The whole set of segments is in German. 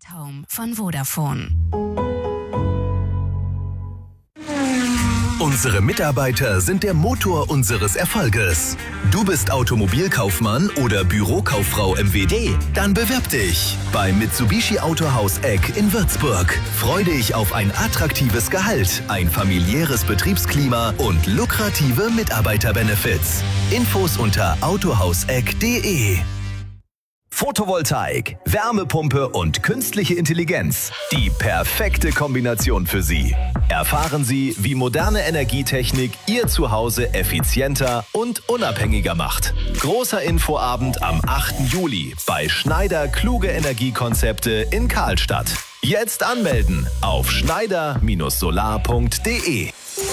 Home von Vodafone. Unsere Mitarbeiter sind der Motor unseres Erfolges. Du bist Automobilkaufmann oder Bürokauffrau MWD? Dann bewirb dich beim Mitsubishi Autohaus Eck in Würzburg. Freu dich auf ein attraktives Gehalt, ein familiäres Betriebsklima und lukrative Mitarbeiterbenefits. Infos unter autohauseck.de. Photovoltaik, Wärmepumpe und künstliche Intelligenz. Die perfekte Kombination für Sie. Erfahren Sie, wie moderne Energietechnik Ihr Zuhause effizienter und unabhängiger macht. Großer Infoabend am 8. Juli bei Schneider Kluge Energiekonzepte in Karlstadt. Jetzt anmelden auf schneider-solar.de.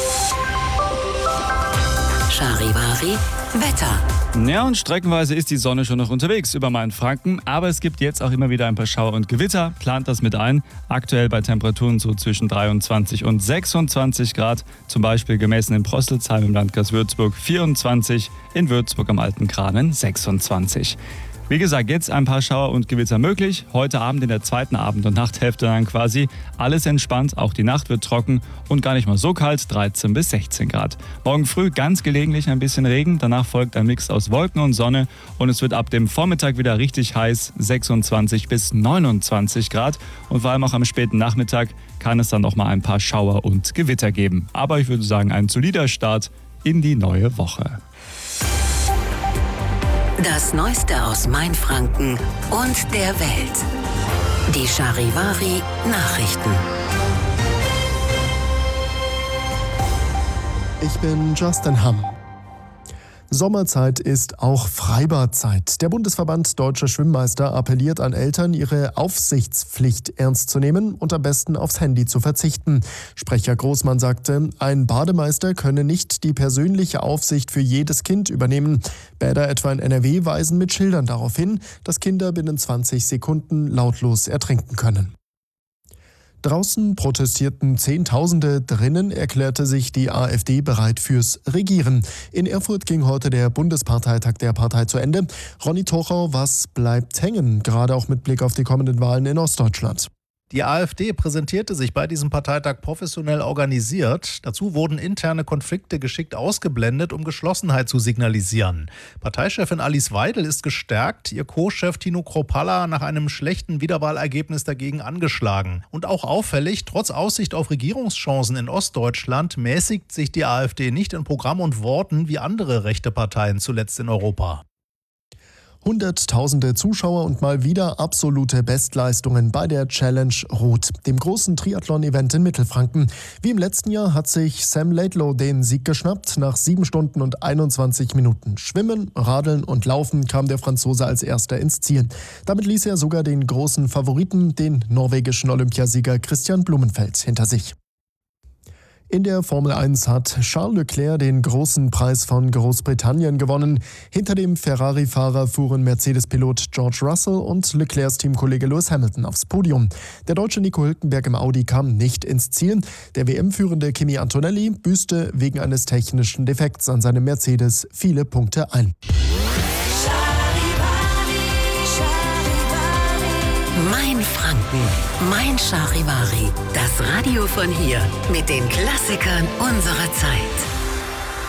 Charivari Wetter. Ja, und streckenweise ist die Sonne schon noch unterwegs über Mainfranken, aber es gibt jetzt auch immer wieder ein paar Schauer und Gewitter. Plant das mit ein. Aktuell bei Temperaturen so zwischen 23 und 26 Grad. Zum Beispiel gemessen in Prostelsheim im Landkreis Würzburg 24, in Würzburg am Alten Kranen 26. Wie gesagt, jetzt ein paar Schauer und Gewitter möglich. Heute Abend in der zweiten Abend- und Nachthälfte dann quasi alles entspannt. Auch die Nacht wird trocken und gar nicht mal so kalt, 13 bis 16 Grad. Morgen früh ganz gelegentlich ein bisschen Regen. Danach folgt ein Mix aus Wolken und Sonne. Und es wird ab dem Vormittag wieder richtig heiß, 26 bis 29 Grad. Und vor allem auch am späten Nachmittag kann es dann noch mal ein paar Schauer und Gewitter geben. Aber ich würde sagen, ein solider Start in die neue Woche. Das Neueste aus Mainfranken und der Welt. Die Charivari Nachrichten. Ich bin Justin Hamm. Sommerzeit ist auch Freibadzeit. Der Bundesverband Deutscher Schwimmmeister appelliert an Eltern, ihre Aufsichtspflicht ernst zu nehmen und am besten aufs Handy zu verzichten. Sprecher Großmann sagte, ein Bademeister könne nicht die persönliche Aufsicht für jedes Kind übernehmen. Bäder etwa in NRW weisen mit Schildern darauf hin, dass Kinder binnen 20 Sekunden lautlos ertrinken können. Draußen protestierten Zehntausende, drinnen erklärte sich die AfD bereit fürs Regieren. In Erfurt ging heute der Bundesparteitag der Partei zu Ende. Ronny Tochau, was bleibt hängen, gerade auch mit Blick auf die kommenden Wahlen in Ostdeutschland? Die AfD präsentierte sich bei diesem Parteitag professionell organisiert. Dazu wurden interne Konflikte geschickt ausgeblendet, um Geschlossenheit zu signalisieren. Parteichefin Alice Weidel ist gestärkt, ihr Co-Chef Tino Kropalla nach einem schlechten Wiederwahlergebnis dagegen angeschlagen. Und auch auffällig, trotz Aussicht auf Regierungschancen in Ostdeutschland mäßigt sich die AfD nicht in Programm und Worten wie andere rechte Parteien zuletzt in Europa. Hunderttausende Zuschauer und mal wieder absolute Bestleistungen bei der Challenge Rot, dem großen Triathlon-Event in Mittelfranken. Wie im letzten Jahr hat sich Sam Laidlow den Sieg geschnappt. Nach 7 Stunden und 21 Minuten Schwimmen, Radeln und Laufen kam der Franzose als Erster ins Ziel. Damit ließ er sogar den großen Favoriten, den norwegischen Olympiasieger Christian Blumenfeld, hinter sich. In der Formel 1 hat Charles Leclerc den großen Preis von Großbritannien gewonnen. Hinter dem Ferrari-Fahrer fuhren Mercedes-Pilot George Russell und Leclercs Teamkollege Lewis Hamilton aufs Podium. Der Deutsche Nico Hülkenberg im Audi kam nicht ins Ziel. Der WM-führende Kimi Antonelli büßte wegen eines technischen Defekts an seinem Mercedes viele Punkte ein. Mainfranken, mein Charivari. Das Radio von hier mit den Klassikern unserer Zeit.